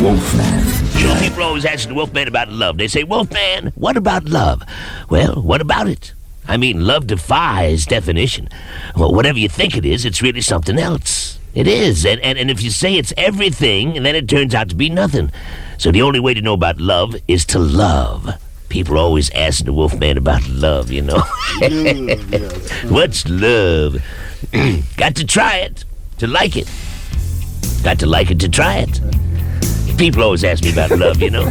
Wolfman Jack. People always asking the Wolfman about love. They say, Wolfman, what about love? Well, what about it? I mean, love defies definition. Well, whatever you think it is, it's really something else. It is. And if you say it's everything, then it turns out to be nothing. So the only way to know about love is to love. People are always asking the Wolfman about love, you know. What's love? Got to try it to like it. Got to like it to try it. People always ask me about love, you know.